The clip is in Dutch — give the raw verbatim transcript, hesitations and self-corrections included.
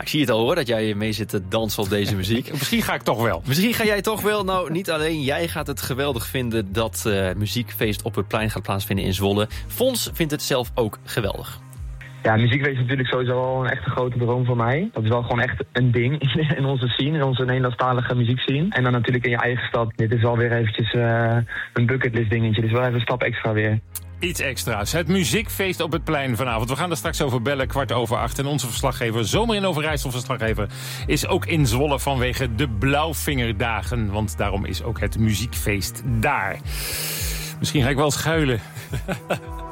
Ik zie het al hoor, dat jij mee zit te dansen op deze muziek. Misschien ga ik toch wel. Misschien ga jij toch wel. Nou, niet alleen jij gaat het geweldig vinden dat uh, muziekfeest op het plein gaat plaatsvinden in Zwolle. Fons vindt het zelf ook geweldig. Ja, muziekfeest is natuurlijk sowieso al een echt een grote droom voor mij. Dat is wel gewoon echt een ding in onze scene, in onze Nederlandstalige muziekscene. En dan natuurlijk in je eigen stad. Dit is wel weer eventjes uh, een bucketlist dingetje. Dus wel even een stap extra weer. Iets extra's. Het muziekfeest op het plein vanavond. We gaan er straks over bellen, kwart over acht. En onze verslaggever, Zomer in Overijssel verslaggever, is ook in Zwolle vanwege de Blauwvingerdagen. Want daarom is ook het muziekfeest daar. Misschien ga ik wel schuilen.